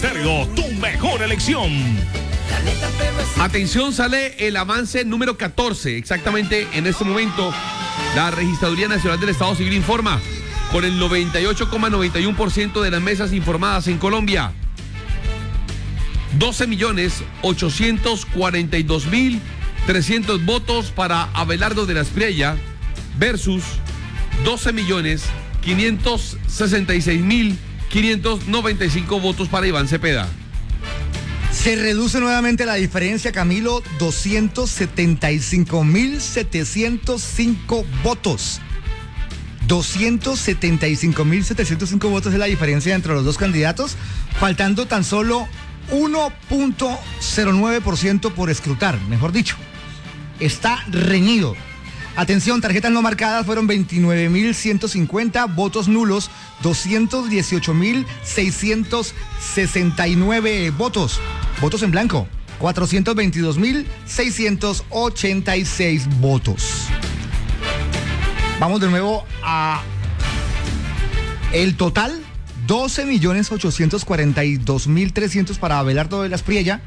Estéreo, tu mejor elección. Atención, sale el avance número 14. Exactamente en este momento, la Registraduría Nacional del Estado Civil informa con el 98,91% de las mesas informadas en Colombia. 12.842.300 votos para Abelardo de la Espriella versus 12.566.595 votos para Iván Cepeda. Se reduce nuevamente la diferencia, Camilo, 275.705 votos. 275.705 votos es la diferencia entre los dos candidatos, faltando tan solo 1.09% por escrutar, mejor dicho. Está reñido. Atención, tarjetas no marcadas fueron 29.150, votos nulos 218.669 votos. Votos en blanco 422.686 votos. Vamos de nuevo a el total: 12.842.300 para Abelardo de la Espriella,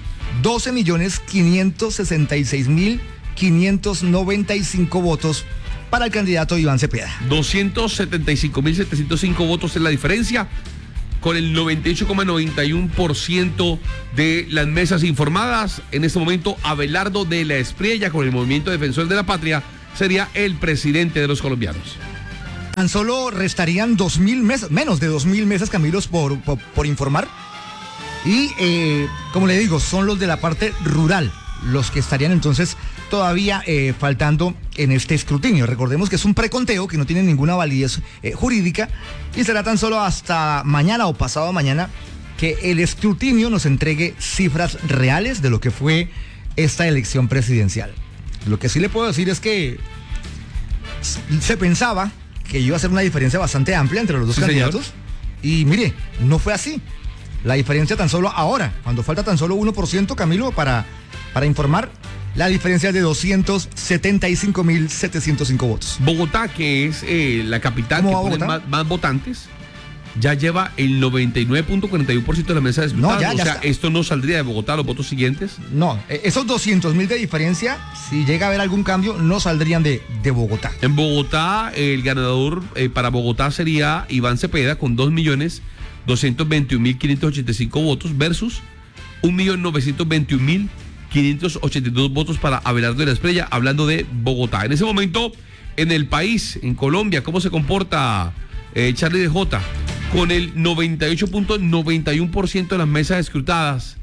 12.566.595 votos para el candidato Iván Cepeda. 275.705 votos es la diferencia, con el 98,91% de las mesas informadas. En este momento, Abelardo de la Espriella, con el Movimiento Defensor de la Patria, sería el presidente de los colombianos. Tan solo restarían 2.000 mesas, menos de 2.000 mesas, Camilos, por informar. Y como le digo, son los de la parte rural los que estarían entonces todavía faltando en este escrutinio. Recordemos que es un preconteo que no tiene ninguna validez jurídica y será tan solo hasta mañana o pasado mañana que el escrutinio nos entregue cifras reales de lo que fue esta elección presidencial. Lo que sí le puedo decir es que se pensaba que iba a ser una diferencia bastante amplia entre los dos candidatos. Señor. Y mire, no fue así. La diferencia tan solo ahora, cuando falta tan solo 1%, Camilo, para informar, la diferencia es de 275.705 votos. Bogotá, que es la capital que pone más votantes, ya lleva el 99.41% de la mesa disputada. No, o sea, esto no saldría de Bogotá los votos siguientes. No, esos 200.000 de diferencia, si llega a haber algún cambio, no saldrían de Bogotá. En Bogotá, el ganador para Bogotá sería Iván Cepeda con 2.221.585 votos versus 1.921.582 votos para Abelardo de la Espriella, hablando de Bogotá. En ese momento, en el país, en Colombia, ¿cómo se comporta Charlie de Jota? Con el 98.91% de las mesas escrutadas,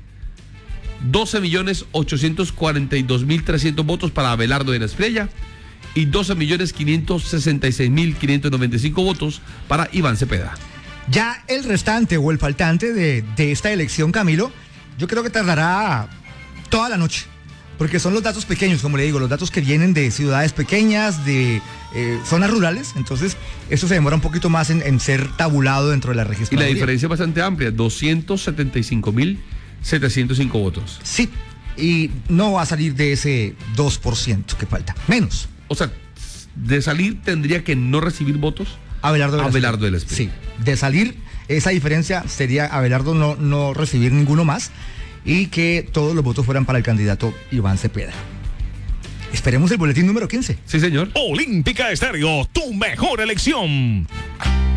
12.842.300 votos para Abelardo de la Espriella y 12.566.595 votos para Iván Cepeda. Ya el restante o el faltante de esta elección, Camilo, yo creo que tardará toda la noche, porque son los datos pequeños, como le digo, los datos que vienen de ciudades pequeñas, de zonas rurales. Entonces esto se demora un poquito más en ser tabulado dentro de la registraduría. Y la diferencia es bastante amplia, 275.705 votos. Sí, y no va a salir de ese 2% que falta, menos. O sea, de salir tendría que no recibir votos Abelardo de la Espriella. Sí, de salir, esa diferencia sería Abelardo no recibir ninguno más y que todos los votos fueran para el candidato Iván Cepeda. Esperemos el boletín número 15. Sí, señor. Olímpica Estéreo, tu mejor elección.